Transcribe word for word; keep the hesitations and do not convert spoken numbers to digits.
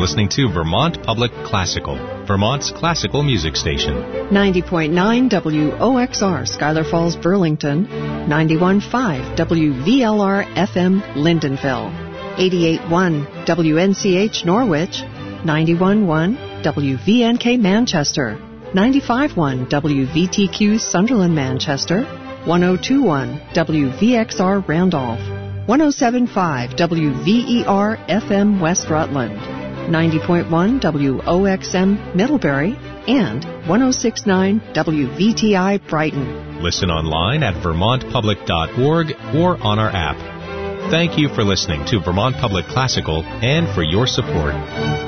listening to Vermont Public Classical, Vermont's classical music station. ninety point nine W O X R, Schuyler Falls, Burlington. ninety-one point five W V L R F M, Lyndonville. eighty-eight point one W N C H, Norwich. ninety-one point one W V N K, Manchester. ninety-five point one W V T Q, Sunderland, Manchester. one oh two point one W V X R, Randolph. one oh seven point five W V E R F M, West Rutland. ninety point one W O X M, Middlebury. And one oh six point nine W V T I, Brighton. Listen online at vermont public dot org or on our app. Thank you for listening to Vermont Public Classical and for your support.